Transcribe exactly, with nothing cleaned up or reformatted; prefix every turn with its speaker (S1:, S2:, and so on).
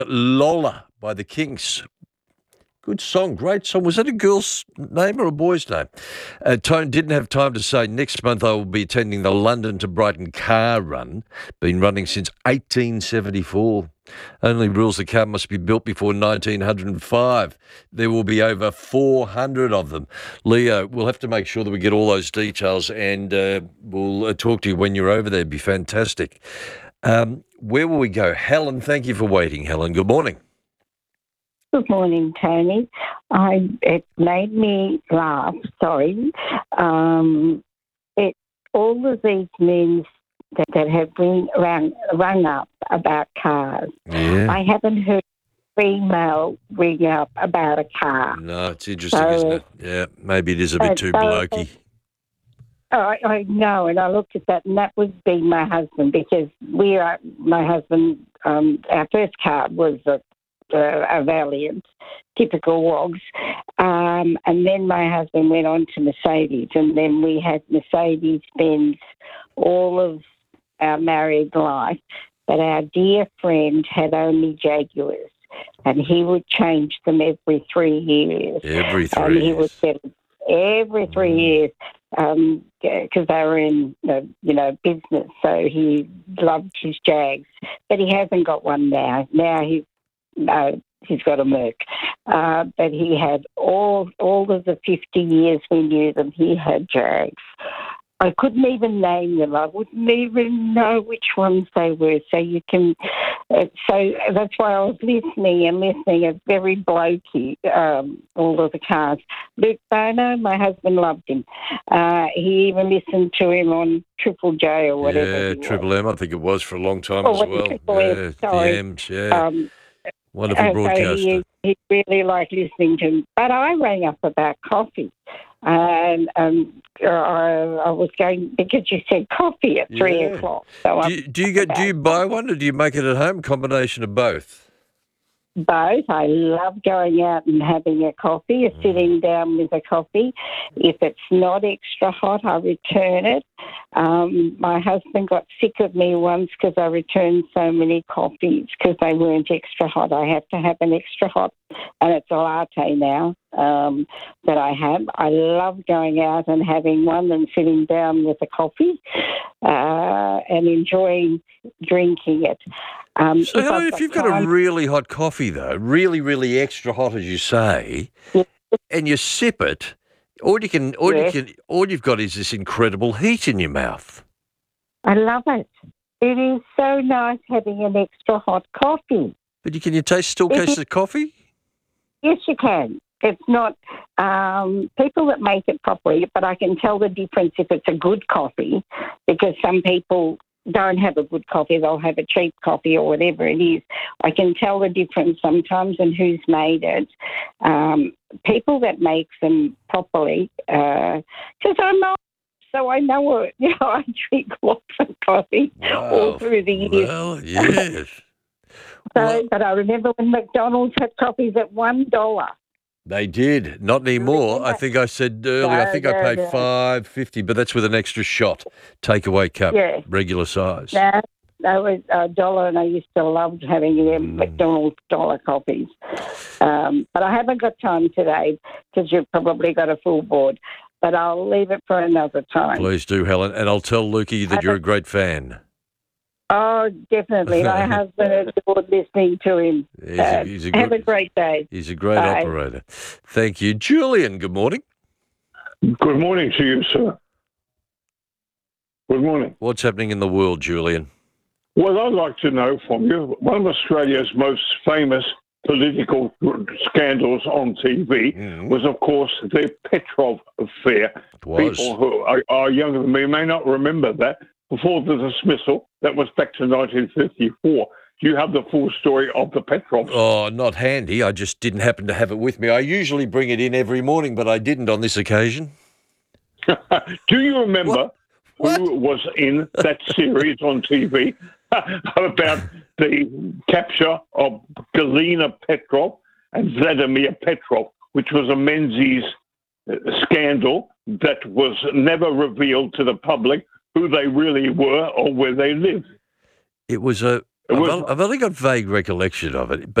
S1: Lola by the Kinks. Good song, great song. Was that a girl's name or a boy's name? Uh, Tone didn't have time to say next month I will be attending the London to Brighton car run. Been running since eighteen seventy-four. Only rules the car must be built before nineteen oh five. There will be over four hundred of them. Leo, we'll have to make sure that we get all those details and uh, we'll uh, talk to you when you're over there. It'd be fantastic. Um, where will we go? Helen, thank you for waiting, Helen. Good morning.
S2: Good morning, Tony. I, it made me laugh, sorry. Um, it, all of these men that, that have been rung, rung up about cars,
S1: Yeah.
S2: I haven't heard a female ring up about a car.
S1: No, it's interesting,
S2: So,
S1: isn't it? Yeah, maybe it is a bit
S2: uh,
S1: too
S2: so-
S1: blokey.
S2: I, I know, and I looked at that, and that would be my husband, because we are, my husband, um, our first car was a Uh, a Valiant, typical Wogs. Um, and then my husband went on to Mercedes, and then we had Mercedes-Benz all of our married life. But our dear friend had only Jaguars, and he would change them every three years.
S1: Every three
S2: And he
S1: years.
S2: would get every three
S1: Mm.
S2: years because they were in, uh, you know, business. So he loved his Jags, but he hasn't got one now. Now he's no, he's got a Merc. Uh, but he had all all of the fifty years we knew them, he had Jags. I couldn't even name them. I wouldn't even know which ones they were. So you can, uh, so that's why I was listening and listening. It's very blokey, um, all of the cars. Luke Bono, my husband loved him. Uh, he even listened to him on Triple J or whatever.
S1: Yeah,
S2: he was.
S1: Triple M, I think it was for a long time
S2: Oh,
S1: as
S2: was it
S1: well.
S2: Triple M?
S1: Yeah,
S2: Sorry.
S1: the M's, yeah.
S2: Um,
S1: Wonderful
S2: and so
S1: broadcaster.
S2: he, he really liked listening to him. But I rang up about coffee. And um, I, I was going, because you said coffee at three
S1: Yeah.
S2: o'clock. So
S1: Do you, do you get? Do you buy one, or do you make it at home? Combination of both.
S2: both. I love going out and having a coffee or sitting down with a coffee. If it's not extra hot, I return it. Um, my husband got sick of me once because I returned so many coffees because they weren't extra hot. I have to have an extra hot, and it's a latte now um, that I have. I love going out and having one and sitting down with a coffee uh, and enjoying drinking it. Um,
S1: So,
S2: if
S1: Helen,
S2: I've
S1: if you've got a
S2: time-
S1: really hot coffee, though, really, really extra hot, as you say,
S2: Yeah.
S1: and you sip it, all you can, all
S2: Yes.
S1: you can, all you've got is this incredible heat in your mouth.
S2: I love it. It is so nice having an extra hot coffee.
S1: But you can you taste still
S2: It
S1: taste
S2: is-
S1: the coffee?
S2: Yes, you can. It's not um, people that make it properly, but I can tell the difference if it's a good coffee, because some people don't have a good coffee. They'll have a cheap coffee or whatever it is. I can tell the difference sometimes in who's made it. Um, people that make them properly, because I'm old, so I know it. You know, I drink lots of coffee all
S1: Wow.
S2: through the years.
S1: Well, yes.
S2: So,
S1: Well,
S2: but I remember when McDonald's had coffees at one dollar.
S1: they did. Not anymore. I think I said earlier, I
S2: No,
S1: think I
S2: no,
S1: paid
S2: no.
S1: five fifty, but that's with an extra shot. Takeaway cup,
S2: Yeah.
S1: regular size.
S2: That, that was a dollar, and I used to love having them
S1: Mm.
S2: McDonald's dollar coffees. Um, but I haven't got time today because you've probably got a full board. But I'll leave it for another time.
S1: Please do, Helen. And I'll tell Lukey that you're a great fan.
S2: Oh, definitely. My husband adored listening to him.
S1: He's a,
S2: Uh,
S1: he's a
S2: have a
S1: good,
S2: great day.
S1: he's a great
S2: Bye.
S1: operator. Thank you. Julian, good morning.
S3: Good morning to you, sir. Good morning.
S1: What's happening in the world, Julian?
S3: What I'd like to know from you, one of Australia's most famous political scandals on T V
S1: Mm.
S3: was, of course, the Petrov affair.
S1: It was.
S3: People who are, are younger than me may not remember that. Before the dismissal, that was back to nineteen fifty-four. Do you have the full story of the Petrovs?
S1: Oh, not handy. I just didn't happen to have it with me. I usually bring it in every morning, but I didn't on this occasion.
S3: Do you remember
S1: What?
S3: who was in that series on T V about the capture of Galina Petrov and Vladimir Petrov, which was a Menzies uh, scandal that was never revealed to the public who they really were or where they lived?
S1: It was a
S3: It
S1: I've,
S3: was
S1: on- I've only got vague recollection of it,